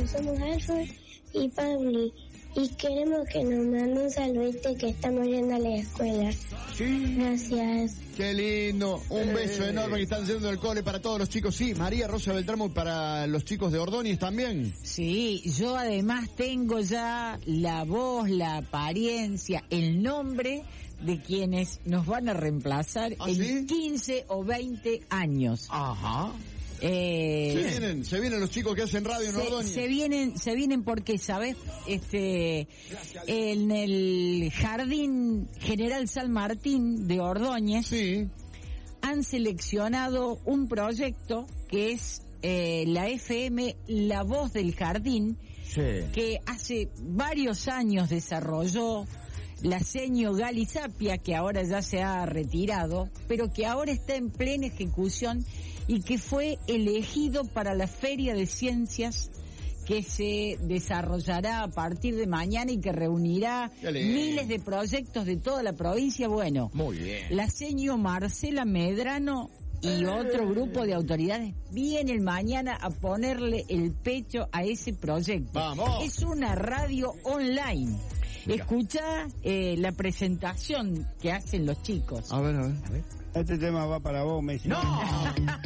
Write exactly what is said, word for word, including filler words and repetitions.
Bueno, somos Alfred y Pauli y queremos que nos mande un saludito que estamos yendo a la escuela. Sí. Gracias. Qué lindo, un Eh. beso enorme que están haciendo el cole para todos los chicos. Sí, María Rosa Beltramo para los chicos de Ordóñez también. Sí, yo además tengo ya la voz, la apariencia, el nombre de quienes nos van a reemplazar ¿Ah, en sí? quince o veinte años. Ajá. Eh, Se vienen, se vienen los chicos que hacen radio en se, Ordóñez. se vienen, se vienen porque, ¿sabes? Este, en el Jardín General San Martín de Ordóñez Sí. han seleccionado un proyecto que es eh, la F M La Voz del Jardín, Sí. que hace varios años desarrolló la seño Gali Sapia, que ahora ya se ha retirado, pero que ahora está en plena ejecución y que fue elegido para la Feria de Ciencias que se desarrollará a partir de mañana y que reunirá miles de proyectos de toda la provincia. Bueno, muy bien. La seño Marcela Medrano y otro grupo de autoridades vienen mañana a ponerle el pecho a ese proyecto. ¡Vamos! Es una radio online. Mira. Escucha eh, la presentación que hacen los chicos. A ver, a ver. Este tema va para vos, Messi. ¡No!